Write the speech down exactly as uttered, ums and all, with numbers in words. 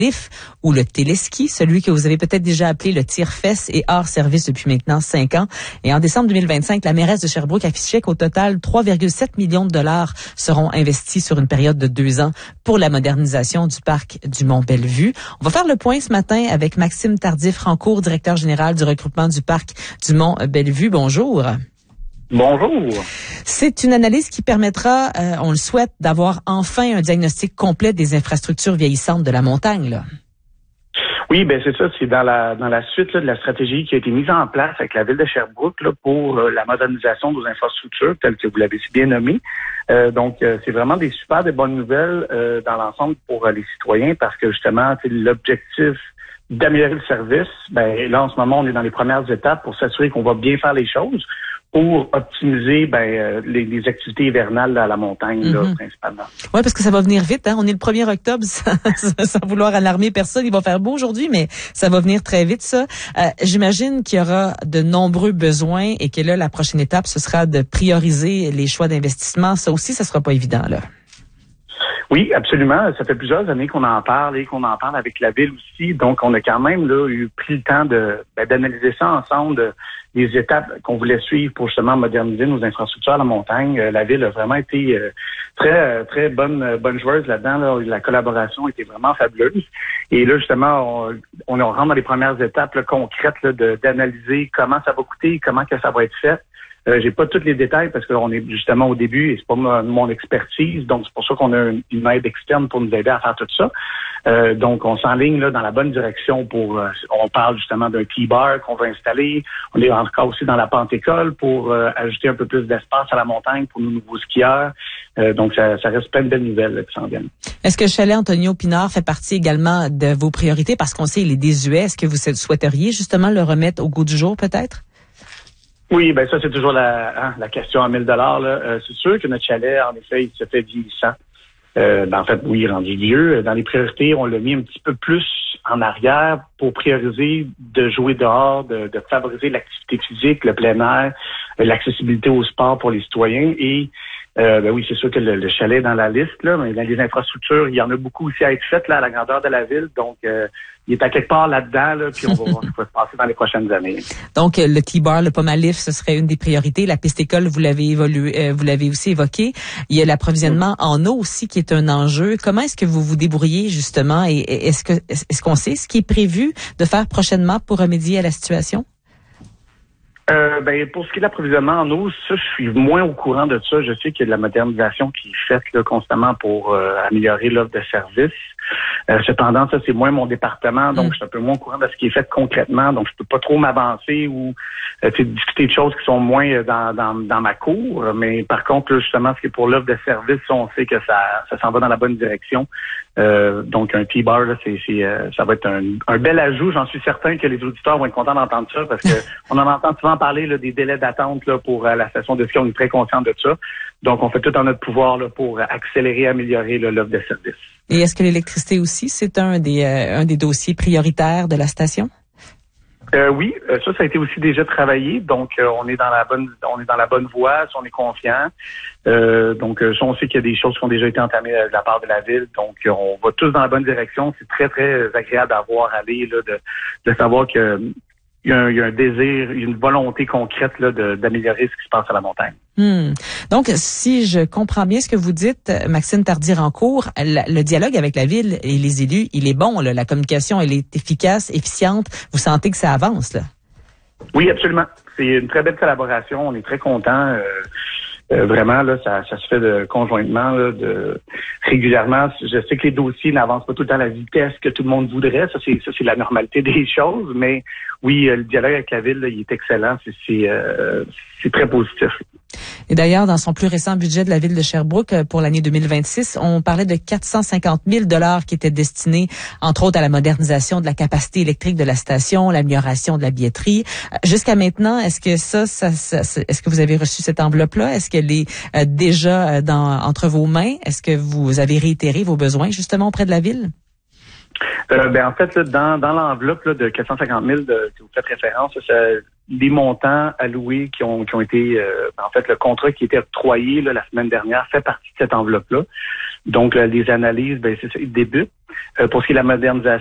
ou le téléski, celui que vous avez peut-être déjà appelé le tire-fesses et hors service depuis maintenant cinq ans. Et en décembre deux mille vingt-cinq, la mairesse de Sherbrooke affichait qu'au total, trois virgule sept millions de dollars seront investis sur une période de deux ans pour la modernisation du parc du Mont-Bellevue. On va faire le point ce matin avec Maxime Tardif-Rancourt, directeur général du regroupement du parc du Mont-Bellevue. Bonjour. Bonjour. C'est une analyse qui permettra, euh, on le souhaite, d'avoir enfin un diagnostic complet des infrastructures vieillissantes de la montagne, là. Oui, ben c'est ça, c'est dans la dans la suite là, de la stratégie qui a été mise en place avec la ville de Sherbrooke là, pour euh, la modernisation de nos infrastructures, telles que vous l'avez si bien nommé. Euh, donc, euh, c'est vraiment des super des bonnes nouvelles euh, dans l'ensemble pour euh, les citoyens parce que justement, c'est l'objectif d'améliorer le service. Ben là, en ce moment, on est dans les premières étapes pour s'assurer qu'on va bien faire les choses, pour optimiser ben, euh, les, les activités hivernales là, à la montagne, là, mm-hmm. principalement. Oui, parce que ça va venir vite. Hein? On est le premier octobre, sans, sans vouloir alarmer personne. Il va faire beau aujourd'hui, mais ça va venir très vite, ça. Euh, j'imagine qu'il y aura de nombreux besoins et que là, la prochaine étape, ce sera de prioriser les choix d'investissement. Ça aussi, ça sera pas évident, là. Oui, absolument. Ça fait plusieurs années qu'on en parle et qu'on en parle avec la ville aussi. Donc, on a quand même là eu pris le temps de ben, d'analyser ça ensemble, de, les étapes qu'on voulait suivre pour justement moderniser nos infrastructures à la montagne. Euh, la ville a vraiment été euh, très très bonne euh, bonne joueuse là-dedans. Là. La collaboration était vraiment fabuleuse. Et là, justement, on, on rentre dans les premières étapes là, concrètes là, de, d'analyser comment ça va coûter, comment que ça va être fait. Euh, j'ai pas tous les détails parce que là, on est justement au début et c'est pas mon, mon expertise, donc c'est pour ça qu'on a une, une aide externe pour nous aider à faire tout ça. Euh, donc on s'enligne là dans la bonne direction pour. Euh, on parle justement d'un T-bar qu'on va installer. On est encore aussi dans la pente-école pour euh, ajouter un peu plus d'espace à la montagne pour nos nouveaux skieurs. Euh, donc ça, ça reste plein de belles nouvelles là, qui s'en viennent. Est-ce que le chalet Antonio Pinard fait partie également de vos priorités parce qu'on sait il est désuet? Est-ce que vous souhaiteriez justement le remettre au goût du jour peut-être? Oui, ben ça, c'est toujours la, hein, la question à mille dollars. Euh, c'est sûr que notre chalet, en effet, il se fait vieillissant. Euh, ben, en fait, oui, il est rendu vieux. Dans les priorités, on l'a mis un petit peu plus en arrière pour prioriser de jouer dehors, de, de favoriser l'activité physique, le plein air, l'accessibilité au sport pour les citoyens. Et euh, ben oui, c'est sûr que le, le chalet est dans la liste, là, mais dans les infrastructures, il y en a beaucoup aussi à être faites là, à la grandeur de la ville. Donc, euh, il est à quelque part là-dedans, là, puis on va voir ce qui va se passer dans les prochaines années. Donc, le T-bar, le Pomalif, ce serait une des priorités. La piste école, vous l'avez évolué, euh, vous l'avez aussi évoqué. Il y a l'approvisionnement mmh. en eau aussi qui est un enjeu. Comment est-ce que vous vous débrouillez justement et est-ce que est-ce qu'on sait ce qui est prévu de faire prochainement pour remédier à la situation? Euh, ben, pour ce qui est de l'approvisionnement en eau, ça, je suis moins au courant de ça. Je sais qu'il y a de la modernisation qui est faite là, constamment pour euh, améliorer l'offre de services. Euh, cependant, ça, c'est moins mon département, donc mm. je suis un peu moins au courant de ce qui est fait concrètement. Donc, je peux pas trop m'avancer ou euh, discuter de choses qui sont moins dans, dans, dans ma cour. Mais par contre, là, justement, ce qui est pour l'offre de services, on sait que ça, ça s'en va dans la bonne direction. Euh, donc, un T-bar, là, c'est, c'est, euh, ça va être un, un bel ajout. J'en suis certain que les auditeurs vont être contents d'entendre ça parce que on en entend souvent parler là, des délais d'attente là, pour euh, la station de ski. On est très conscient de ça. Donc, on fait tout en notre pouvoir là, pour accélérer, améliorer là, l'offre de services. Et est-ce que l'électricité aussi, c'est un des euh, un des dossiers prioritaires de la station? Euh, oui, ça, ça a été aussi déjà travaillé. Donc, euh, on est dans la bonne, on est dans la bonne voie, on est confiant. Euh, donc, ça, on sait qu'il y a des choses qui ont déjà été entamées de la part de la ville. Donc, on va tous dans la bonne direction. C'est très, très agréable à voir aller, là, de, de savoir que il y a un, il y a un désir, une volonté concrète là, de, d'améliorer ce qui se passe à la montagne. Hmm. Donc, si je comprends bien ce que vous dites, Maxime Tardy-Rancourt, le, le dialogue avec la ville et les élus, il est bon. Là, la communication, elle est efficace, efficiente. Vous sentez que ça avance, là? Oui, absolument. C'est une très belle collaboration. On est très contents. Euh, euh, vraiment, là, ça, ça se fait de, conjointement, là, de régulièrement. Je sais que les dossiers n'avancent pas tout le temps à la vitesse que tout le monde voudrait. Ça, c'est ça, c'est la normalité des choses. Mais oui, le dialogue avec la ville, là, il est excellent. C'est, c'est, euh, c'est très positif. Et d'ailleurs, dans son plus récent budget de la ville de Sherbrooke pour l'année deux mille vingt-six, on parlait de quatre cent cinquante mille dollars qui étaient destinés, entre autres, à la modernisation de la capacité électrique de la station, l'amélioration de la billetterie. Jusqu'à maintenant, est-ce que ça, ça, ça est-ce que vous avez reçu cette enveloppe-là? Est-ce qu'elle est euh, déjà dans, entre vos mains? Est-ce que vous avez réitéré vos besoins, justement, auprès de la ville? Euh, ben en fait, là, dans, dans l'enveloppe là, de quatre cent cinquante mille de, que vous faites référence, ça, les montants alloués qui ont qui ont été, euh, en fait, le contrat qui a été octroyé là, la semaine dernière fait partie de cette enveloppe-là. Donc, les analyses, ben c'est ça, ils débutent. Euh, pour ce qui est de la modernisation,